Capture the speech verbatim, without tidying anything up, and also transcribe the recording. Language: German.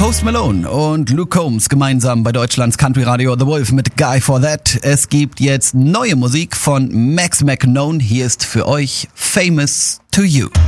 Post Malone und Luke Combs gemeinsam bei Deutschlands Country Radio The Wolf mit Guy for That. Es gibt jetzt neue Musik von Max McKnone. Hier ist für euch Famous to You.